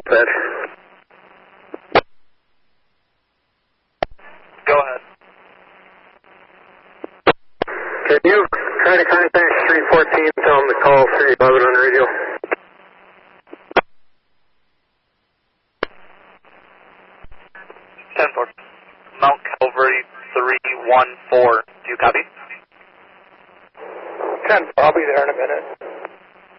dispatch. Go ahead. Can you try to contact Street 14, tell them to call 311 on the radio? Mount Calvary 314. Do you copy? 10, I'll be there in a minute.